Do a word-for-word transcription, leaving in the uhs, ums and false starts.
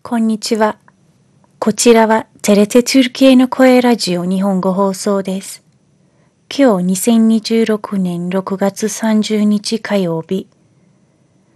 こんにちは。こちらはテレテトゥルキエの声ラジオ日本語放送です。今日にせんにじゅうろくねんろくがつさんじゅうにち火曜日。